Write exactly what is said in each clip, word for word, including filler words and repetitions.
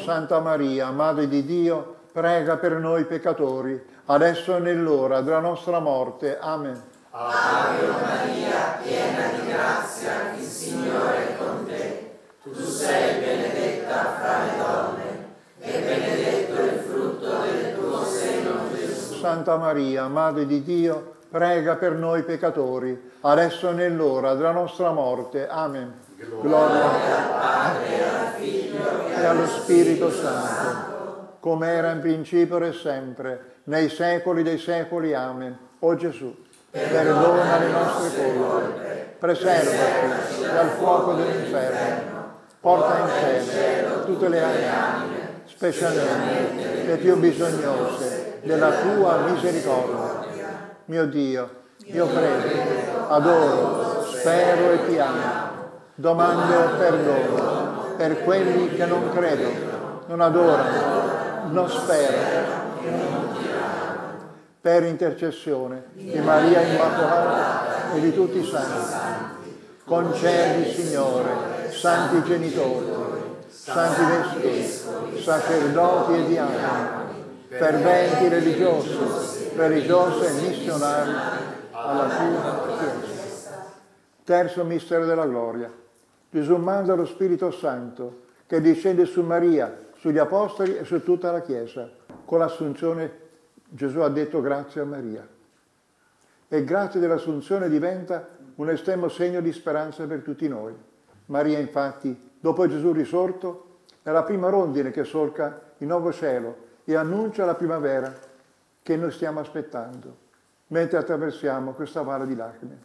Santa Maria, Madre di Dio, prega per noi peccatori, adesso e nell'ora della nostra morte. Amen. Ave Maria, piena di grazia, il Signore è con te. Tu sei benedetta fra le donne, e benedetto il frutto del tuo seno, Gesù. Santa Maria, Madre di Dio, prega per noi peccatori, adesso e nell'ora della nostra morte. Amen. Gloria al Padre, al Figlio e allo Spirito Santo, come era in principio e sempre, nei secoli dei secoli. Amen. O Gesù, perdona le nostre colpe, preservaci dal fuoco dell'inferno, porta in cielo tutte le anime, specialmente le più bisognose della tua misericordia. Mio Dio, io credo, adoro, spero e ti amo. Domando perdono per quelli che non credono, non adorano, non sperano. Per intercessione di Maria Immacolata e di tutti i santi, concedi, Signore, santi genitori, santi vescovi, sacerdoti e diaconi, ferventi religiosi, religiose e missionari alla tua Chiesa. Terzo mistero della gloria. Gesù manda lo Spirito Santo che discende su Maria, sugli Apostoli e su tutta la Chiesa. Con l'Assunzione Gesù ha detto grazie a Maria. E grazie dell'Assunzione diventa un estremo segno di speranza per tutti noi. Maria, infatti, dopo Gesù risorto, è la prima rondine che solca il nuovo cielo e annuncia la primavera che noi stiamo aspettando, mentre attraversiamo questa valle di lacrime.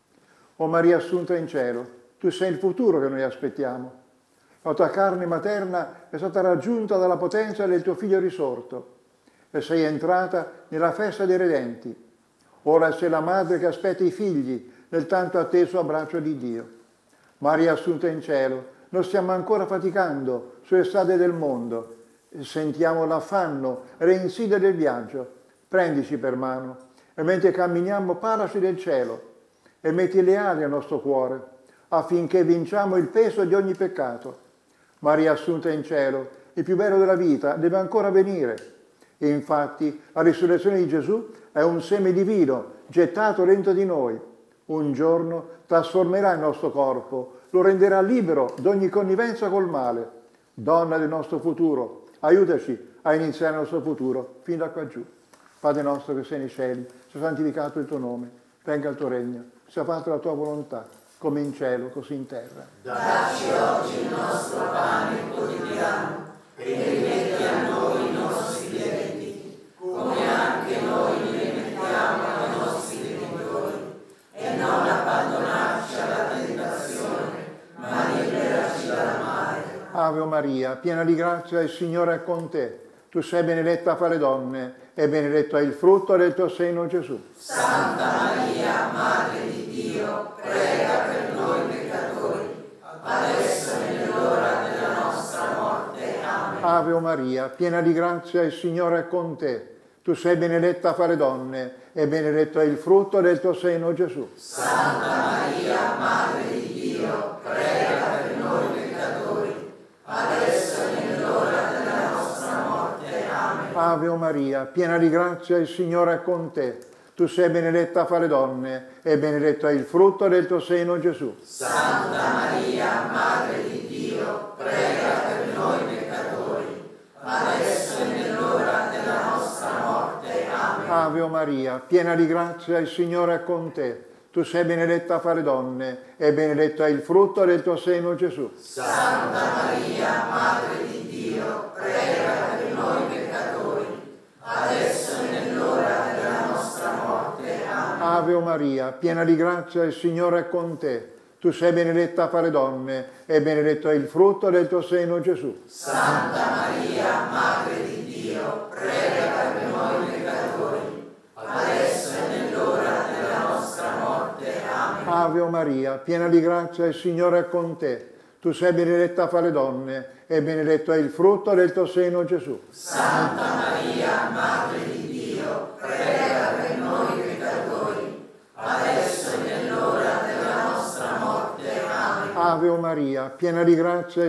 O Maria assunta in cielo, tu sei il futuro che noi aspettiamo. La tua carne materna è stata raggiunta dalla potenza del tuo Figlio risorto e sei entrata nella festa dei redenti. Ora sei la madre che aspetta i figli nel tanto atteso abbraccio di Dio. Maria assunta in cielo, noi stiamo ancora faticando sulle strade del mondo e sentiamo l'affanno e le insidie del viaggio. Prendici per mano e mentre camminiamo parlaci del cielo e metti le ali al nostro cuore affinché vinciamo il peso di ogni peccato. Maria assunta in cielo, il più bello della vita deve ancora venire. E infatti la risurrezione di Gesù è un seme divino gettato dentro di noi. Un giorno trasformerà il nostro corpo, lo renderà libero da ogni connivenza col male. Donna del nostro futuro, aiutaci a iniziare il nostro futuro fin da qua giù. Padre nostro che sei nei cieli, sia santificato il tuo nome, venga il tuo regno, sia fatta la tua volontà, come in cielo, così in terra. Dacci oggi il nostro pane quotidiano e rimetti a noi i nostri debiti, come anche noi li rimettiamo ai nostri debitori, e non abbandonarci alla tentazione, ma liberaci dal male. Ave Maria, piena di grazia, il Signore è con te. Tu sei benedetta fra le donne, e benedetto è il frutto del tuo seno, Gesù. Santa Maria, Madre di Dio, prega per noi peccatori, adesso e nell'ora della nostra morte. Amen. Ave Maria, piena di grazia, il Signore è con te. Tu sei benedetta fra le donne, e benedetto è il frutto del tuo seno, Gesù. Santa Maria, Madre di Dio, prega per noi peccatori, adesso e nell'ora della nostra morte. Amen. Ave Maria, piena di grazia, il Signore è con te. Tu sei benedetta fra le donne, e benedetto è il frutto del tuo seno, Gesù. Santa Maria, Madre di Dio, prega per noi peccatori, adesso e nell'ora della nostra morte. Amen. Ave Maria, piena di grazia, il Signore è con te. Tu sei benedetta fra le donne, e benedetto è il frutto del tuo seno, Gesù. Santa Maria, Madre di Dio, prega per noi peccatori, adesso e nell'ora della nostra morte. Amen. Ave Maria, piena di grazia, il Signore è con te. Tu sei benedetta fra le donne, e benedetto è il frutto del tuo seno, Gesù. Santa Maria, Madre di Dio, prega per noi peccatori, adesso e nell'ora della nostra morte. Amen. Ave Maria, piena di grazia, il Signore è con te. Tu sei benedetta fra le donne, e benedetto è il frutto del tuo seno, Gesù. Santa Maria, Madre di Dio, prega per noi peccatori, adesso e nell'ora della nostra morte. Amen. Ave Maria, piena di grazia,